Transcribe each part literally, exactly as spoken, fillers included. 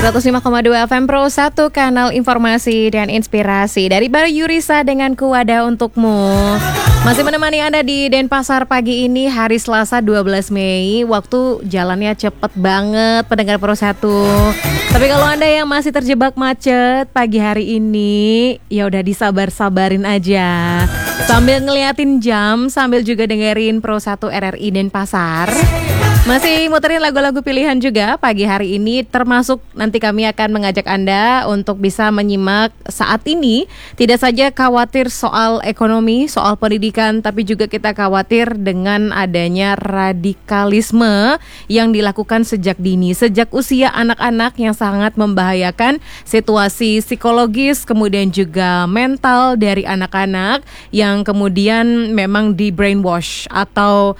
seratus lima koma dua F M Pro satu, kanal informasi dan inspirasi dari Bayu Yurisa dengan Kuwadah untukmu. Masih menemani Anda di Denpasar pagi ini, hari Selasa dua belas Mei. Waktu jalannya cepet banget pendengar Pro satu. Tapi kalau Anda yang masih terjebak macet pagi hari ini, ya udah disabar-sabarin aja. Sambil ngeliatin jam, sambil juga dengerin Pro satu R R I Denpasar. Masih muterin lagu-lagu pilihan juga pagi hari ini, termasuk nanti kami akan mengajak Anda untuk bisa menyimak saat ini. Tidak saja khawatir soal ekonomi, soal pendidikan, tapi juga kita khawatir dengan adanya radikalisme yang dilakukan sejak dini, sejak usia anak-anak yang sangat membahayakan situasi psikologis, kemudian juga mental dari anak-anak yang kemudian memang di brainwash atau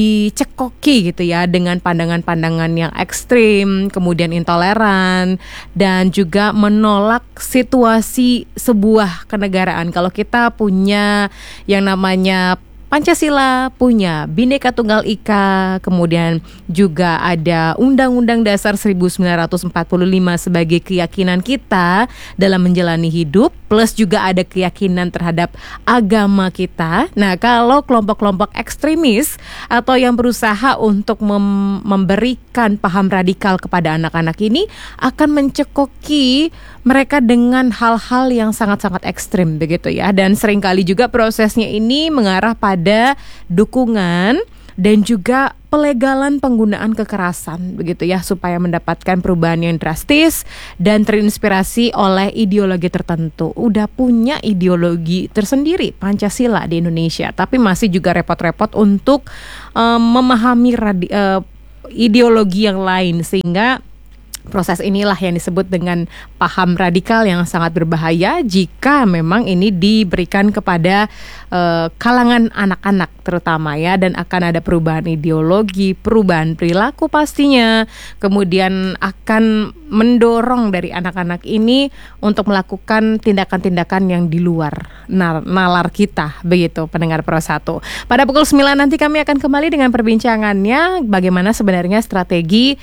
dicekoki gitu ya, dengan pandangan-pandangan yang ekstrim, kemudian intoleran, dan juga menolak situasi sebuah kenegaraan. Kalau kita punya yang namanya Pancasila, punya Bhinneka Tunggal Ika, kemudian juga ada Undang-Undang Dasar seribu sembilan ratus empat puluh lima sebagai keyakinan kita dalam menjalani hidup, plus juga ada keyakinan terhadap agama kita. Nah, kalau kelompok-kelompok ekstremis atau yang berusaha untuk mem- memberikan paham radikal kepada anak-anak ini akan mencekoki mereka dengan hal-hal yang sangat-sangat ekstrim begitu ya. Dan seringkali juga prosesnya ini mengarah pada ada dukungan dan juga pelegalan penggunaan kekerasan begitu ya, supaya mendapatkan perubahan yang drastis dan terinspirasi oleh ideologi tertentu. Udah punya ideologi tersendiri Pancasila di Indonesia, tapi masih juga repot-repot untuk um, memahami radi- uh, ideologi yang lain, sehingga proses inilah yang disebut dengan paham radikal yang sangat berbahaya jika memang ini diberikan kepada uh, kalangan anak-anak terutama ya, dan akan ada perubahan ideologi, perubahan perilaku pastinya, kemudian akan mendorong dari anak-anak ini untuk melakukan tindakan-tindakan yang di luar nalar kita begitu pendengar Pro satu. Pada pukul sembilan nanti kami akan kembali dengan perbincangannya bagaimana sebenarnya strategi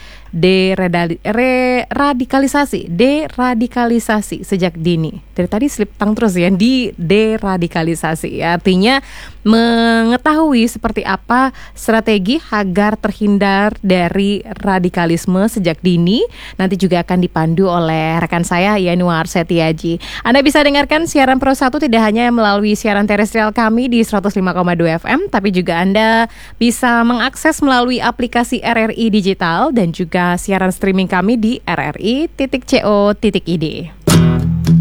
deradikalisasi, deradikalisasi sejak dini. Dari tadi slip tang terus ya, di deradikalisasi. Artinya mengetahui seperti apa strategi agar terhindar dari radikalisme sejak dini. Nanti juga akan dipandu oleh rekan saya Yanuar Setiaji. Anda bisa dengarkan siaran Pro satu tidak hanya melalui siaran terestrial kami di seratus lima koma dua F M, tapi juga Anda bisa mengakses melalui aplikasi R R I Digital dan juga siaran streaming kami di r r i titik co titik i d.